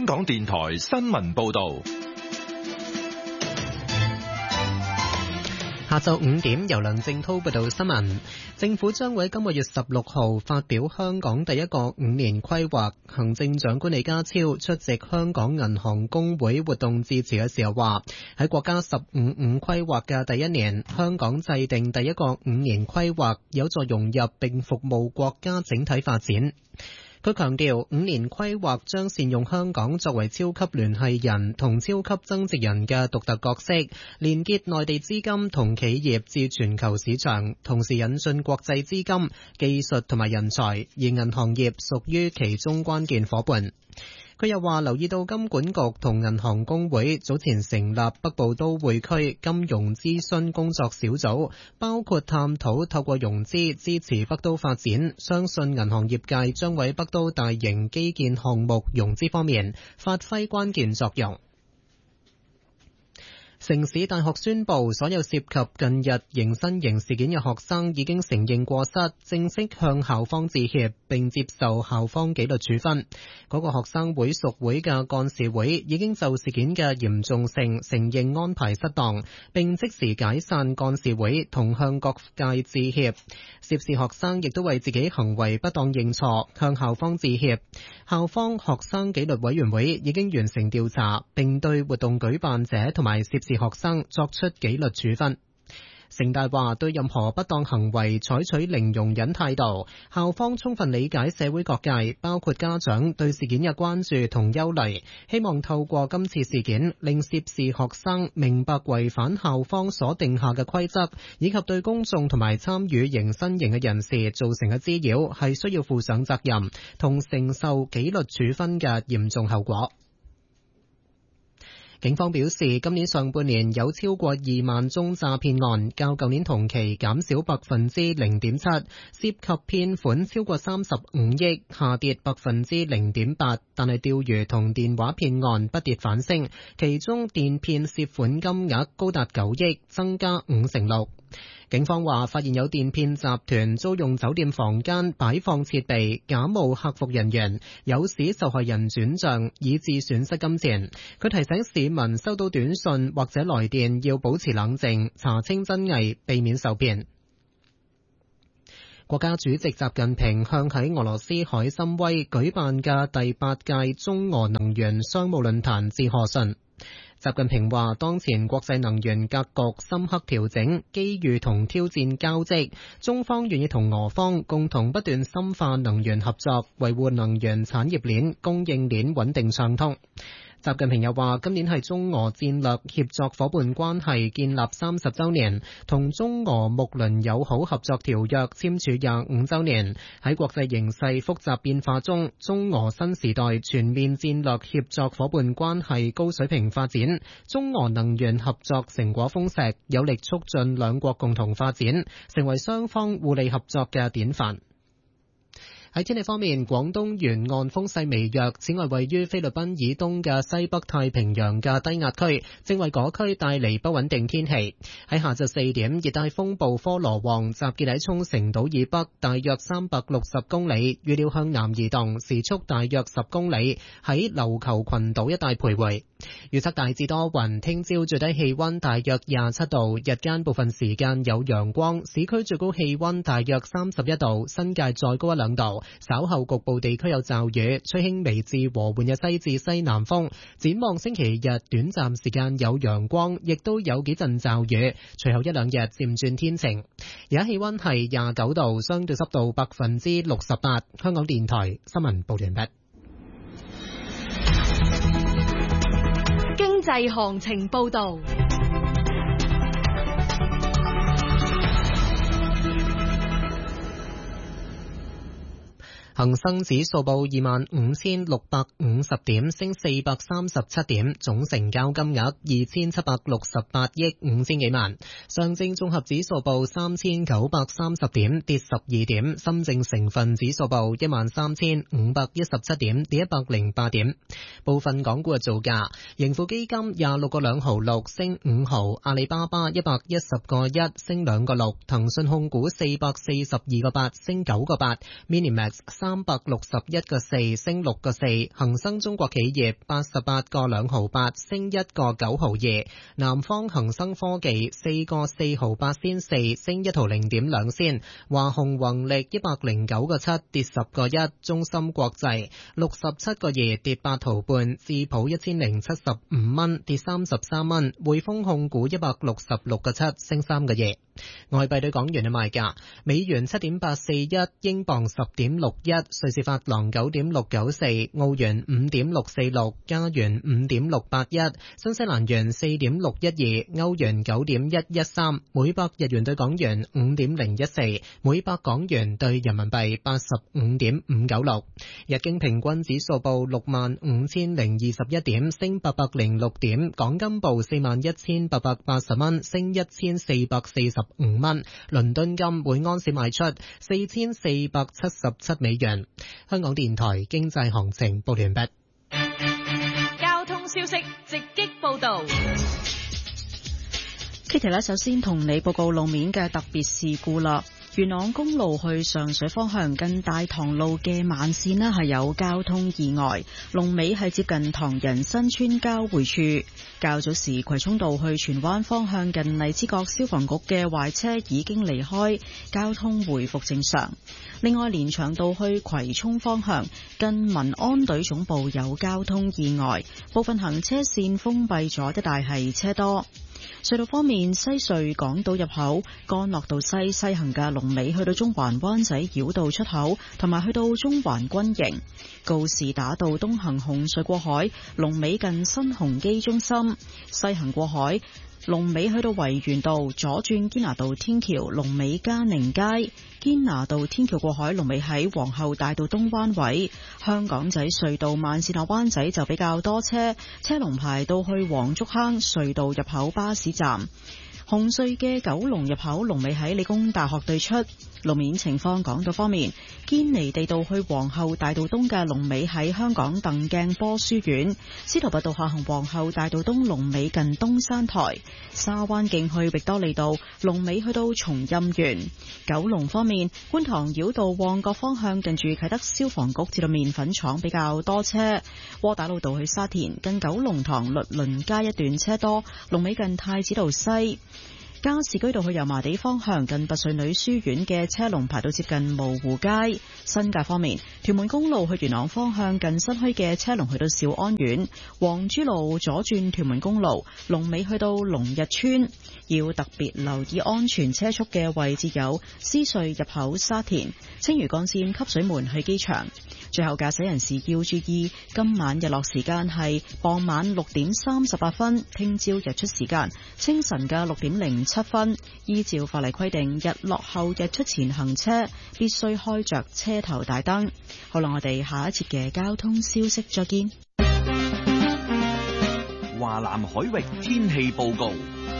港電台新聞報道。 下晝5點，由梁正濤報道新聞。政府將會今個月16號發表香港第一個5年規劃。行政長官李家超出席香港銀行公會活動致辭嘅時候話，喺國家15規劃嘅第一年，香港制定第一個5年規劃，有助融入並服務國家整體發展。佢強調，5年規劃將善用香港作為超級聯繫人同超級增值人嘅獨特角色，連結內地資金同企業至全球市場，同時引進國際資金、技術同埋人才，而銀行業屬於其中關鍵夥伴。佢又話留意到金管局同銀行公會早前成立北部都會區金融諮詢工作小組，包括探討透過融資支持北都發展，相信銀行業界將喺北都大型基建項目融資方面發揮關鍵作用。城市大學宣布，所有涉及近日迎新營事件嘅學生已經承認過失，正式向校方致歉，並接受校方紀律處分。嗰個學生會屬會嘅幹事會已經就事件嘅嚴重性承認安排失當，並即時解散幹事會同向各界致歉。涉事學生亦都為自己行為不當認錯，向校方致歉。校方學生紀律委員會已經完成調查，並對活動舉辦者同埋涉事學生作出紀律處分。城大話對任何不當行為採取零容忍態度，校方充分理解社會各界，包括家長對事件嘅關注同憂慮，希望透過今次事件令涉事學生明白違反校方所定下嘅規則，以及對公眾同埋參與迎新營嘅人士造成嘅滋擾係需要負上責任同承受紀律處分嘅嚴重後果。警方表示，今年上半年有超過2萬宗詐騙案，較舊年同期減少 0.7%， 涉及騙款超過35億，下跌 0.8%， 但係釣魚同電話騙案不跌反升，其中電騙涉款金額高達9億，增加56%。警方話發現有電騙集團租用酒店房間擺放設備，假冒客服人員，誘使受害人轉賬，以致損失金錢。佢提醒市民收到短信或者來電要保持冷靜，查清真偽，避免受騙。國家主席習近平向喺俄羅斯海參崴舉辦嘅第8屆中俄能源商務論壇致賀信。習近平話，當前國際能源格局深刻調整，機遇同挑戰交織，中方願意同俄方共同不斷深化能源合作，維護能源產業鏈、供應鏈穩定暢通。習近平又話，今年係中俄戰略協作伙伴關係建立30週年，同中俄睦鄰友好合作條約簽署25週年。喺國際形勢複雜變化中，中俄新時代全面戰略協作伙伴關係高水平發展，中俄能源合作成果豐碩，有力促進兩國共同發展，成為雙方互利合作嘅典範。喺天氣方面，廣東沿岸風勢微弱，此外位於菲律賓以東嘅西北太平洋嘅低壓區正為嗰區帶嚟不穩定天氣。喺下晝4點，熱帶風暴科羅旺集結喺沖繩島以北大約360公里，預料向南移動，時速大約10公里，喺琉球群島一帶徘徊。預測大致多雲，聽朝最低氣溫大約27度，日間部分時間有陽光，市區最高氣溫大約31度，新界再高1-2度。稍後局部地區有驟雨，吹輕微至和緩嘅西至西南風。展望星期日，短暫時間有陽光，亦都有幾陣驟雨，隨後1-2日漸轉天晴。而家氣溫係29度，相對濕度68%。香港電台新聞報完畢。 經濟行情報道。 恒生指數報25,650點，升437點，總成交金額2,768億5千幾萬。上證綜合指數報3,930點，跌12點。深證成分指數報13,517點，跌108點。部分港股嘅造價：盈富基金26個2毫6升5毫，阿里巴巴110個1升2個6，騰訊控股442個8升9個8，Minimax 361個4，升6個4。恒生中國企業88個2毫8，升1個9毫2。南方恒生科技4個4毫8仙4，升1毫0.2仙。華虹宏力109個7，跌10個1。中芯國際67個2，跌8毫半。智普1075蚊，跌33蚊。匯豐控股166個7，升3個2。外幣對港元嘅賣價：美元7.841，英鎊10.61，瑞士法郎9.694，澳元5.646，加元5.681，新西蘭元4.612，歐元9.113，每百日元對港元5.014，每百港元對人民幣85.596。日經平均指數報65,021點，升806點。港金報41,880蚊，升1445蚊。倫敦金每安士賣出4477美元。香港電台經濟行情報完畢。 交通消息直擊報道。 Kitty 呢，首先同你報告路面嘅特別事故啦。元朗公路去上水方向近大棠路嘅慢線呢係有交通意外，龍尾係接近唐人新村交匯處。較早時葵涌道去荃灣方向近荔枝角消防局嘅壞車已經離開，交通回復正常。另外連翔道去葵涌方向近民安隊總部有交通意外，部分行車線封閉咗，一帶係車多。隧道方面，西隧港島入口干諾道西行嘅龍尾去到中環灣仔繞道出口，同埋去到中環軍營。告士打道東行紅隧過海，龍尾近新鴻基中心；西行過海，龍尾去到維園道，左轉堅拿道天橋，龍尾嘉寧街。堅拿道天橋過海，龍尾喺皇后大道東灣位。香港仔隧道慢線落灣仔就比較多車，車龍排到去黃竹坑隧道入口巴士站。紅隧嘅九龍入口龍尾喺理工大學對出。路面情況，港島方面，堅尼地道去皇后大道東嘅龍尾喺香港鄧鏡波書院。司徒拔道下行皇后大道東龍尾近東山台。沙灣徑去域多利道龍尾去到松蔭園。九龍方面，觀塘繞道旺角方向近住啟德消防局至到麵粉廠比較多車。窩打老道去沙田近九龍塘律倫街一段車多，龍尾近太子道西。加士居道去油麻地方向近拔萃女書院嘅車龍排到接近蕪湖街。新界方面，屯門公路去元朗方向近新墟嘅車龍去到兆安苑。黃珠路左轉屯門公路龍尾去到龍日村。要特別留意安全車速嘅位置有獅隧入口沙田、青嶼幹線汲水門去機場。最後駕駛人士要注意，今晚日落時間係傍晚6點38分，聽朝日出時間清晨嘅6點07分。依照法例規定，日落後日出前行車必須開着車頭大燈。好啦，我哋下一節嘅交通消息再見。 華南海域天氣報告。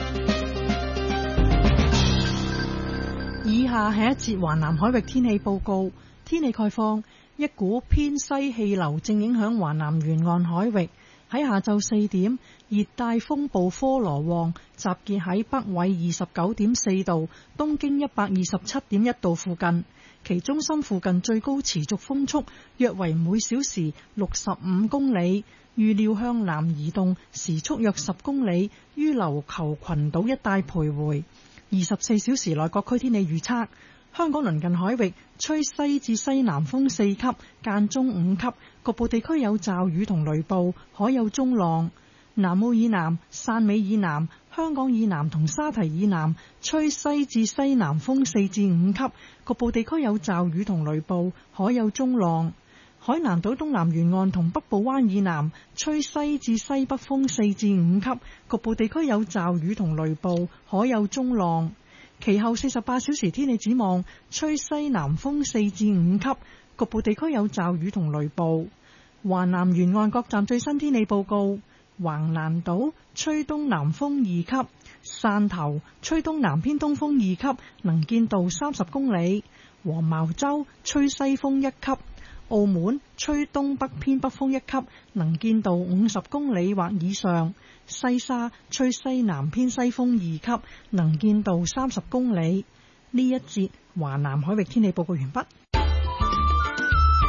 以下係一節華南海域天氣報告。天氣概況，一股偏西氣流正影響華南沿岸海域。喺下晝4點，熱帶風暴科羅旺集結喺北緯29.4度、東經127.1度附近，其中心附近最高持續風速約為每小時65公里，預料向南移動，時速約10公里，於琉球群島一帶徘徊。24小時內各區天氣預測：香港鄰近海域吹西至西南風4級，間中5級，局部地區有驟雨同雷暴，海有中浪。南澳以南、汕尾以南、香港以南同沙堤以南吹西至西南風4至5級，局部地區有驟雨同雷暴，海有中浪。海南島東南沿岸同北部灣以南吹西至西北風4至5級，局部地區有驟雨同雷暴，海有中浪。其後48小時天氣展望，吹西南風4至5級，局部地區有驟雨同雷暴。華南沿岸各站最新天氣報告：橫瀾島吹東南風2級，汕頭吹東南偏東風2級，能見度30公里；黃茅洲吹西風1級，澳門吹東北偏北風1級，能見度50公里或以上；西沙吹西南偏西風2級，能見度30公里。呢一節華南海域天氣報告完畢。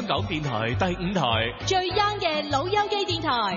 港電台第5台最 young 嘅老友記電台。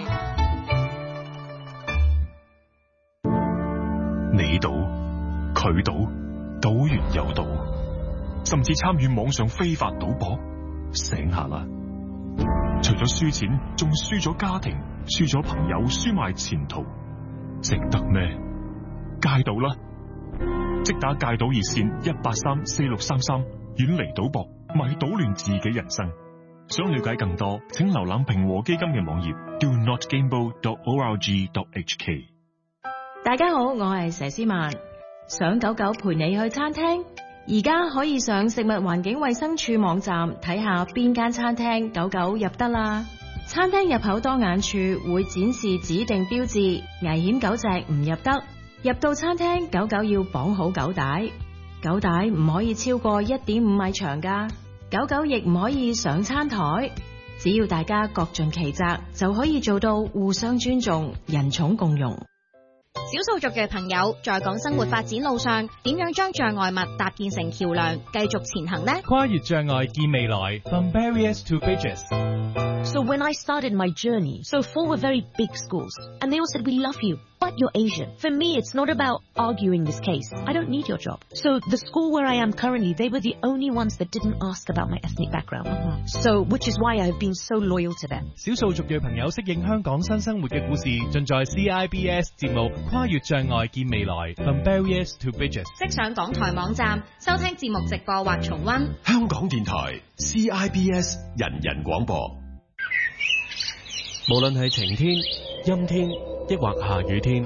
你賭，佢賭，賭完又賭，甚至參與網上非法賭博，醒下啦！除咗輸錢，仲輸咗家庭，輸咗朋友，輸埋前途，值得咩？戒賭啦！即打戒賭熱線1834633，遠離賭博，咪搗亂自己人生。想了解更多，請瀏覽平和基金嘅網頁 donotgamble.org.hk。 大家好，我係佘詩曼。想狗狗陪你去餐廳，而家可以上食物環境衛生署網站睇下邊間餐廳狗狗入得啦。餐廳入口當眼處會展示指定標誌，危險狗隻唔入得。入到餐廳，狗狗要綁好狗帶，狗帶唔可以超過1.5米長㗎。狗狗亦唔可以上餐台。只要大家各盡其責，就可以做到互相尊重、人寵共融。 少數族嘅朋友在港生活發展路上，點樣將障礙物搭建成橋樑，繼續前行呢？ 跨越障礙見未來 From Barriers to Bridges。 So when I started my journey, so 4 were very big schools, and they all said, we love you, but you're Asian. For me, it's not about arguing this case. I don't need your job. So the school where I am currently, they were the only ones that didn't ask about my ethnic background. So, which is why I've been so loyal to them. 少數族裔朋友適應香港新生活嘅故事，盡在 CIBS 節目跨越障礙見未來 From Barriers to Bridges。 即上港台網站收聽節目直播或重溫。 香港電台 CIBS 人人廣播。 無論係晴天、陰天，抑或下雨天，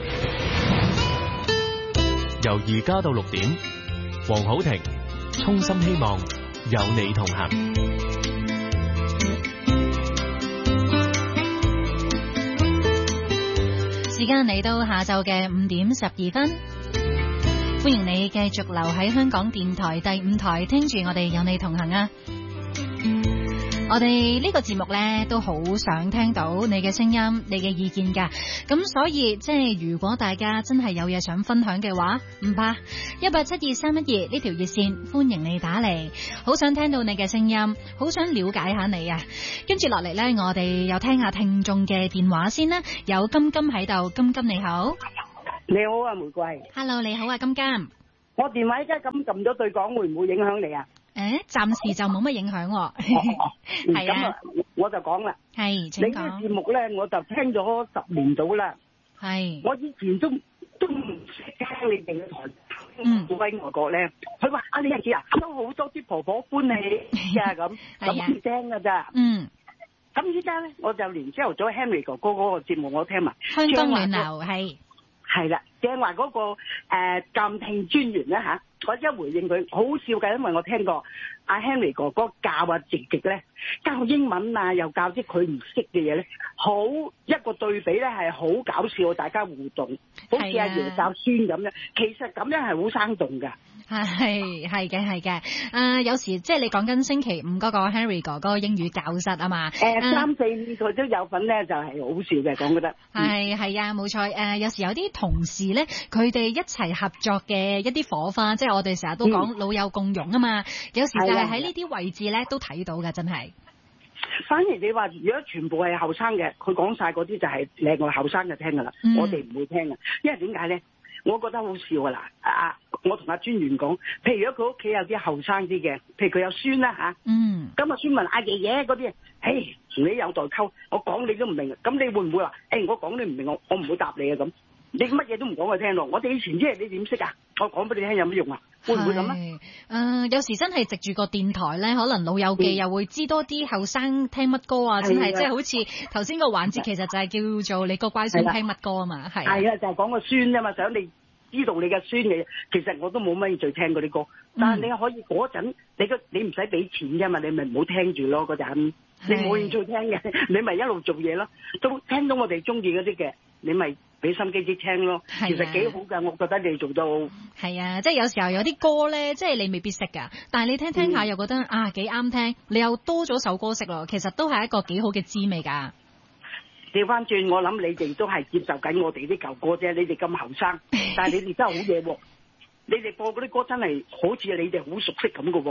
由而家到6點，黃好庭衷心希望有你同行。 時間嚟到下晝嘅5點12分，歡迎你繼續留喺香港電台第5台，聽住我哋有你同行啊！我哋呢個節目呢都好想聽到你嘅聲音、你嘅意見㗎，咁所以即係如果大家真係有嘢想分享嘅話，唔怕1872312呢條熱線歡迎你打嚟，好想聽到你嘅聲音，好想了解下你啊！跟住落嚟呢，我哋又聽下聽眾嘅電話先啦。有金金喺度，金金你好。 你好啊，玫瑰。 Hello， 你好啊，金金。 我電話依家咁撳咗對講，會唔會影響你啊？ 暫時就冇乜影響喎。係啊， 我就講啦。 係，請講。 你呢個節目咧，我就聽咗10年到啦。 係。 我以前都唔識聽你哋嘅台，好喺外國咧，佢話啊，你日子啊，都好多啲婆婆歡喜啊咁，咁聽噶咋。咁依家咧，我就連朝頭早 Henry 哥哥嗰個節目我聽埋。 香江暖流係。 係啦，正話嗰個監聽專員咧嚇，我一回應佢好笑㗎，因為我聽過阿 Henry 哥哥教啊直極咧，教英文啊，又教啲佢唔識嘅嘢咧，好一個對比咧係好搞笑，大家互動，好似阿爺教孫咁樣，其實咁樣係好生動㗎。 係嘅，有時即係你講緊星期5嗰個 Henry 哥哥英語教室啊嘛 ，3、4佢都有份咧，就係好笑嘅，講覺得係啊，冇錯。有時有啲同事咧，佢哋一齊合作嘅一啲火花，即係我哋成日都講老友共融啊嘛，有時就係喺呢啲位置咧都睇到㗎，真係。 反而你話如果全部係後生嘅，佢講晒嗰啲就係另外後生嘅聽㗎啦，我哋唔會聽㗎，因為點解咧？我覺得好笑啊嗱，我同阿專員講，譬如如果佢屋企有啲後生啲嘅，譬如佢有孫啦嚇，咁啊孫問阿爺爺嗰啲，你有代溝，我講你都唔明，咁你會唔會話，我講你唔明，我唔會答你啊咁，你乜嘢都唔講佢聽咯，我哋以前即係你點識啊？我講俾你聽有乜用啊？會唔會咁啊？ 有時真係藉住個電台咧，可能老友記又會知多啲後生聽乜歌啊，真係即係好似頭先個環節，其實就係叫做你個乖孫聽乜歌啊嘛，係啊，就係講個孫啊嘛，想你知道你嘅孫嘅，其實我都冇乜最聽嗰啲歌，但係你可以嗰陣你唔使俾錢啫嘛，你咪唔好聽住咯嗰陣，你冇興趣聽嘅，你咪一路做嘢咯，都聽到我哋中意嗰啲嘅，你咪俾心機啲聽咯，其實幾好㗎，我覺得你做到係啊，即係有時候有啲歌咧，即係你未必識㗎，但係你聽下又覺得幾啱聽，你又多咗首歌識咯，其實都係一個幾好嘅滋味㗎。 調翻轉，我諗你哋都係接受緊我哋啲舊歌啫，你哋咁後生，但係你哋真係好嘢喎，你哋播嗰啲歌真係好似你哋好熟悉咁㗎喎。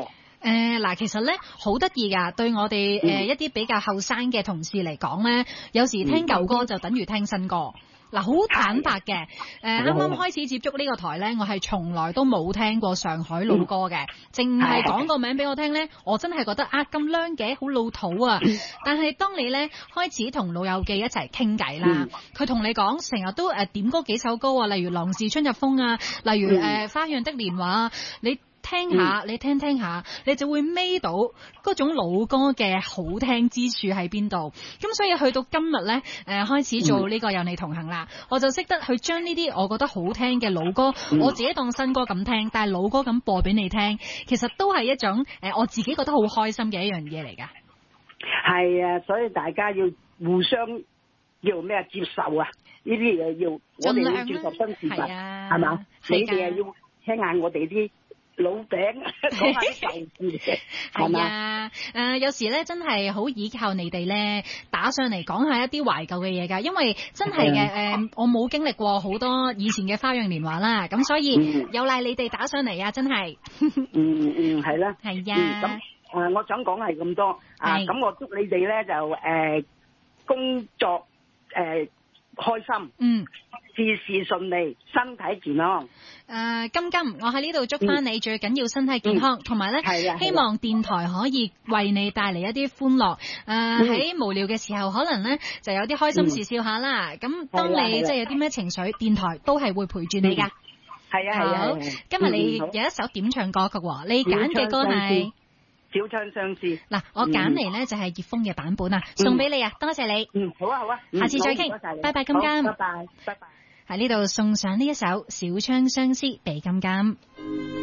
嗱，其實咧好得意㗎，對我哋一啲比較後生嘅同事嚟講咧，有時聽舊歌就等於聽新歌。嗱，好坦白嘅，啱啱開始接觸呢個台咧，我係從來都冇聽過上海老歌嘅，淨係講個名俾我聽咧，我真係覺得啊咁靚嘅，好老土啊！但係當你咧開始同老友記一齊傾偈啦，佢同你講成日都點嗰幾首歌啊，例如《浪是春日風》啊，例如花樣的年華啊，你聽下，你聽下，你就會搣到嗰種老歌嘅好聽之處喺邊度。咁所以去到今日咧，開始做呢個有你同行啦，我就識得去將呢啲我覺得好聽嘅老歌，我自己當新歌咁聽，但係老歌咁播俾你聽，其實都係一種我自己覺得好開心嘅一樣嘢嚟㗎。 係啊，所以大家要互相要咩接受啊？呢啲嘢要我哋要接受新事物，係嘛？你哋係要聽下我哋啲老餅講下啲舊事，係啊， 有時咧真係好依靠你哋咧打上嚟講下一啲懷舊嘅嘢㗎，因為真係嘅我冇經歷過好多以前嘅花樣年華啦，咁所以有賴你哋打上嚟啊，真係。 係啦。 係啊。 咁我想講係咁多啊，咁我祝你哋咧就工作開心，事事順利，身體健康。 金，我喺呢度祝翻你，最緊要身體健康，同埋咧希望電台可以為你帶嚟一啲歡樂。喺無聊嘅時候，可能咧就有啲開心事笑下啦。咁當你即係有啲咩情緒，電台都係會陪住你噶。 係啊。 好，今日你有一首點唱歌曲，你揀嘅歌係小窗相思。 嗱，我揀嚟咧就係葉楓嘅版本啊，送俾你啊，多謝你。 好啊， 下次再傾，拜拜，金。 拜拜。 喺呢度送上呢一首《小窗相思》俾金。